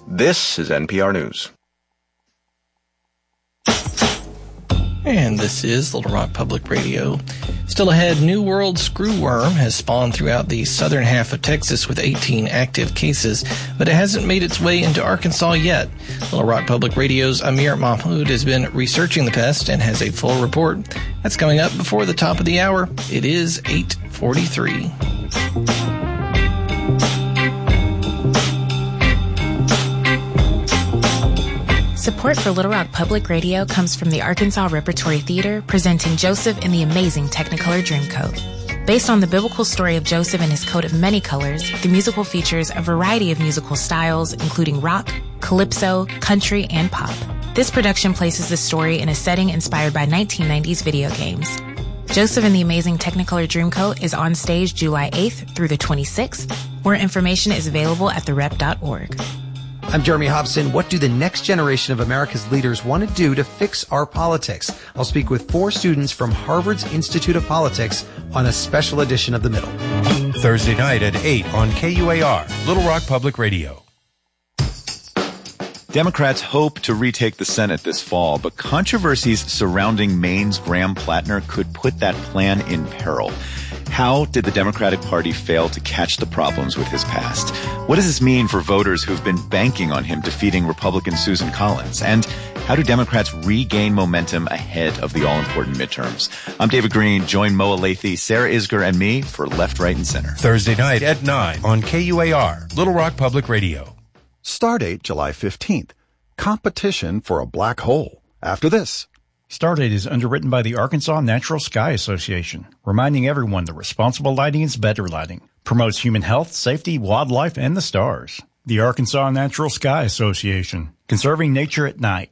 This is NPR News. And this is Little Rock Public Radio. Still ahead, New World screwworm has spawned throughout the southern half of Texas with 18 active cases, but it hasn't made its way into Arkansas yet. Little Rock Public Radio's Amir Mahmoud has been researching the pest and has a full report. That's coming up before the top of the hour. It is 8:43. Support for Little Rock Public Radio comes from the Arkansas Repertory Theater, presenting Joseph in the Amazing Technicolor Dreamcoat. Based on the biblical story of Joseph and his coat of many colors, the musical features a variety of musical styles, including rock, calypso, country, and pop. This production places the story in a setting inspired by 1990s video games. Joseph and the Amazing Technicolor Dreamcoat is on stage July 8th through the 26th. More information is available at therep.org. I'm Jeremy Hobson. What do the next generation of America's leaders want to do to fix our politics? I'll speak with 4 students from Harvard's Institute of Politics on a special edition of The Middle. Thursday night at 8 on KUAR, Little Rock Public Radio. Democrats hope to retake the Senate this fall, but controversies surrounding Maine's Graham Plattner could put that plan in peril. How did the Democratic Party fail to catch the problems with his past? What does this mean for voters who've been banking on him defeating Republican Susan Collins? And how do Democrats regain momentum ahead of the all-important midterms? I'm David Green. Join Moa Lathy, Sarah Isger, and me for Left, Right, and Center. Thursday night at 9 on KUAR, Little Rock Public Radio. Stardate July 15th. Competition for a black hole. After this. Stardate is underwritten by the Arkansas Natural Sky Association, reminding everyone that responsible lighting is better lighting. Promotes human health, safety, wildlife, and the stars. The Arkansas Natural Sky Association, conserving nature at night.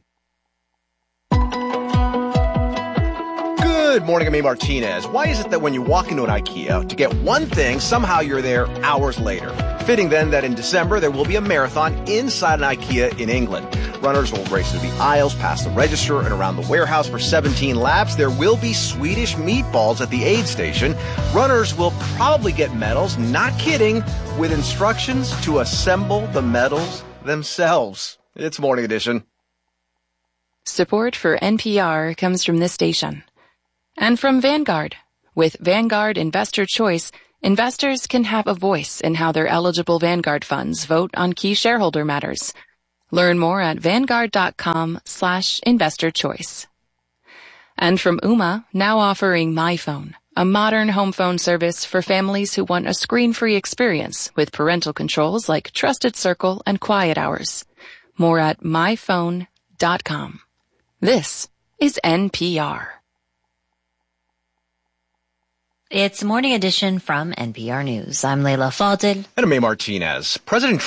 Good morning, I'm A. Martinez. Why is it that when you walk into an IKEA to get one thing, somehow you're there hours later? Fitting then that in December there will be a marathon inside an IKEA in England. Runners will race through the aisles, past the register, and around the warehouse for 17 laps. There will be Swedish meatballs at the aid station. Runners will probably get medals, not kidding, with instructions to assemble the medals themselves. It's Morning Edition. Support for NPR comes from this station. And from Vanguard. With Vanguard Investor Choice, investors can have a voice in how their eligible Vanguard funds vote on key shareholder matters. Learn more at Vanguard.com/investorchoice. And from Ooma, now offering MyPhone, a modern home phone service for families who want a screen-free experience with parental controls like Trusted Circle and Quiet Hours. More at myphone.com. This is NPR. It's Morning Edition from NPR News. I'm Leila Fadel. And I'm A. Martinez. President